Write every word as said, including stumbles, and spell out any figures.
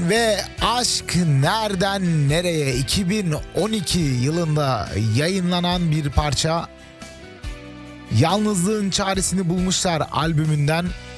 Ve Aşk Nereden Nereye iki bin on iki yılında yayınlanan bir parça. Yalnızlığın Çaresini Bulmuşlar albümünden